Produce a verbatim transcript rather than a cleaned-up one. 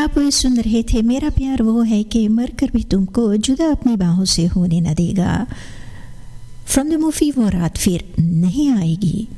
आप सुन रहे थे मेरा प्यार वो है कि मर कर भी तुमको जुदा अपनी बाहों से होने न देगा, फ्रॉम द मूवी वो रात फिर नहीं आएगी।